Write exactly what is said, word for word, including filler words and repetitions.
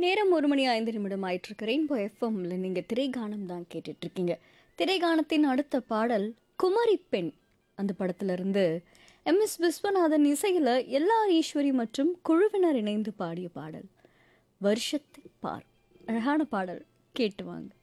நேரம் ஒரு மணி ஐந்து நிமிடம் ஆயிட்டிருக்கு. ரெயின்போ எஃப்எம்ல நீங்க திரைகானம் தான் கேட்டுட்டு இருக்கீங்க. திரைகானத்தின் அடுத்த பாடல் குமரி பெண் அந்த படத்துல இருந்து எம் எஸ் விஸ்வநாதன் இசையில எல்ஆர் ஈஸ்வரி மற்றும் குழுவினர் இணைந்து பாடிய பாடல். வருஷத்தை பார். அழகான பாடல், கேட்டு வாங்க.